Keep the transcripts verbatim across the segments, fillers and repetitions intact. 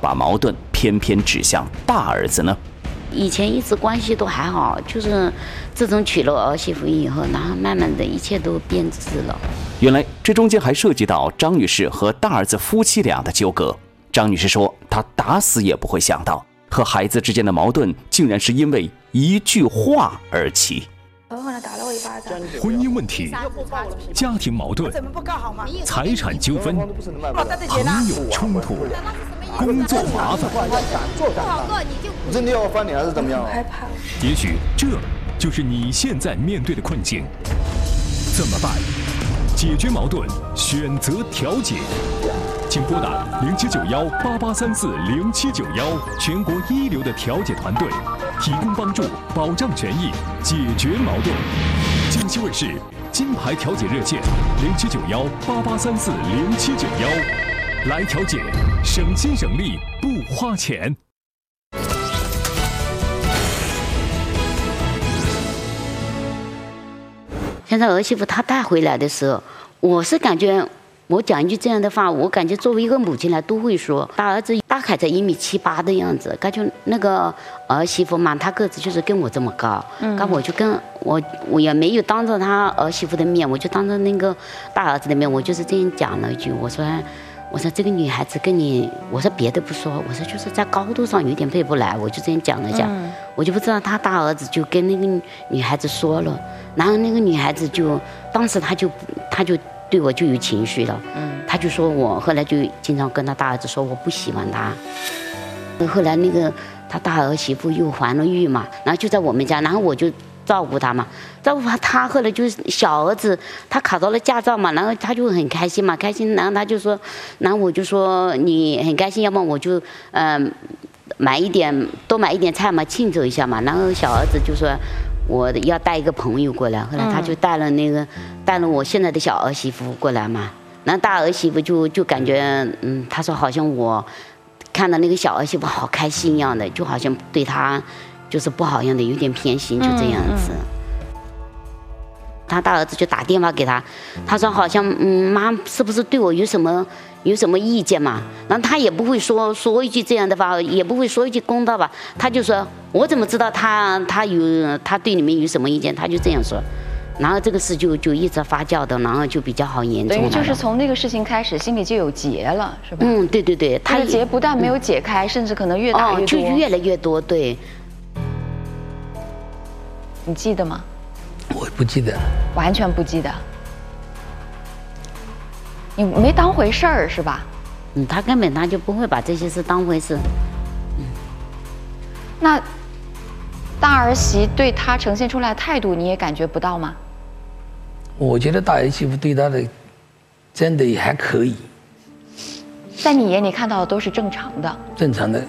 把矛盾偏偏指向大儿子呢？ 以前一直关系都还好，就是自从娶了儿媳妇以后，然后慢慢的一切都变质了。 原来这中间还涉及到张女士和大儿子夫妻俩的纠葛。张女士说，她打死也不会想到，和孩子之间的矛盾竟然是因为一句话而起。 婚姻问题、家庭矛盾、财产纠纷、朋友冲突、工作麻烦， 我真的要翻脸还是怎么样？ 害怕。 也许这就是你现在面对的困境。怎么办？解决矛盾，选择调解。请拨打零七九幺八八三四零七九幺，全国一流的调解团队，提供帮助，保障权益，解决矛盾。江西卫视金牌调解热线零七九幺八八三四零七九幺，来调解，省心省力不花钱。 现在儿媳妇她带回来的时候，我是感觉，我讲一句这样的话，我感觉作为一个母亲来都会说，大儿子大概在一米七八的样子，感觉那个儿媳妇嘛，她个子就是跟我这么高，嗯，我就跟我我也没有当着她儿媳妇的面，我就当着那个大儿子的面，我就是这样讲了一句，我说我说这个女孩子跟你，我说别的不说，我说就是在高度上有点配不来，我就这样讲了讲，嗯，我就不知道他大儿子就跟那个女孩子说了，然后那个女孩子就当时他就他就对我就有情绪了，嗯，他就说我后来就经常跟他大儿子说我不喜欢他，后来那个他大儿媳妇又怀了孕嘛，然后就在我们家，然后我就照顾他嘛，照顾他，他后来就是小儿子，他考到了驾照嘛，然后他就很开心嘛，开心，然后他就说，然后我就说你很开心，要么我就嗯、呃、买一点多买一点菜嘛，庆祝一下嘛，然后小儿子就说我要带一个朋友过来，后来他就带了那个、嗯、带了我现在的小儿媳妇过来嘛，然后大儿媳妇就就感觉嗯，他说好像我看到那个小儿媳妇好开心一样的，就好像对他。就是不好样的，有点偏心，就这样子。嗯嗯、他大儿子就打电话给他，他说好像嗯妈是不是对我有什么有什么意见嘛？然后他也不会说说一句这样的话，也不会说一句公道吧，他就说我怎么知道他他有他对你们有什么意见？他就这样说。然后这个事就就一直发酵的，然后就比较好严重了。 等于就是从那个事情开始，心里就有结了，是吧？ 嗯，对对对， 他的结不但没有解开，嗯、甚至可能越打越多，哦， 就越来越多，对。 你记得吗？ 我不记得， 完全不记得。你没当回事儿是吧？ 嗯，他根本他就不会把这些事当回事。 嗯，那大儿媳对他呈现出来的态度，你也感觉不到吗？ 我觉得大儿媳妇对他的真的也还可以， 在你眼里看到的都是正常的。 正常的。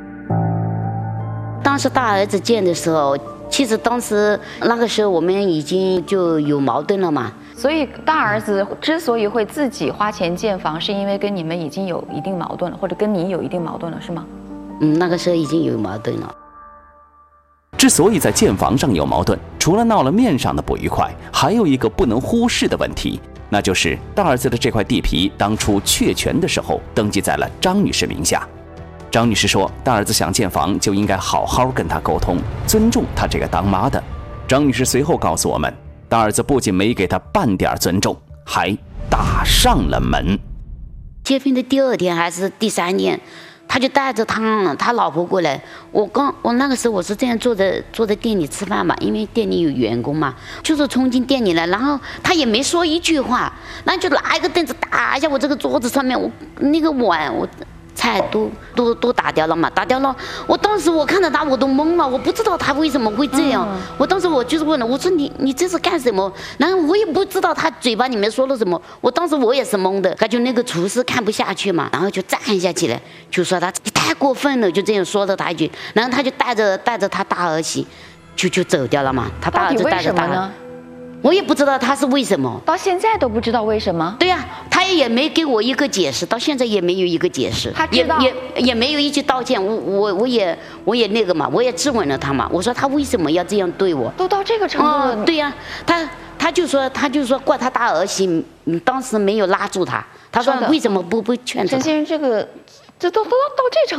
当时大儿子见的时候。其实当时那个时候我们已经就有矛盾了嘛， 所以大儿子之所以会自己花钱建房，是因为跟你们已经有一定矛盾了，或者跟你有一定矛盾了，是吗？ 嗯，那个时候已经有矛盾了。 之所以在建房上有矛盾，除了闹了面上的不愉快，还有一个不能忽视的问题，那就是大儿子的这块地皮当初确权的时候登记在了张女士名下。张女士说，大儿子想建房就应该好好跟他沟通，尊重他这个当妈的。张女士随后告诉我们，大儿子不仅没给他半点尊重，还打上了门。 结婚的第二天还是第三天，他就带着他他老婆过来。我刚我那个时候我是这样坐在坐在店里吃饭嘛，因为店里有员工嘛，就是冲进店里来，然后他也没说一句话，然后就拿一个凳子打一下我这个桌子上面，我那个碗我。菜都都都打掉了嘛，打掉了。我当时我看到他我都懵了，我不知道他为什么会这样。嗯、我当时我就是问了，我说你你这是干什么？然后我也不知道他嘴巴里面说了什么。我当时我也是懵的，感觉那个厨师看不下去嘛，然后就站下起来，就说他太过分了，就这样说了他一句。然后他就带着带着他大儿媳，就就走掉了嘛。他大儿子带着大儿。我也不知道他是为什么， 到现在都不知道为什么。 对呀、啊，他也没给我一个解释，到现在也没有一个解释， 他知道也也也没有一句道歉。我我我也我也那个嘛，我也质问了他嘛，我说他为什么要这样对我？ 都到这个程度了。 嗯、对呀、啊，他他就说他就说怪他大儿媳，当时没有拉住他，他说为什么不不劝他？ 陈先生，这个这都都到这程度。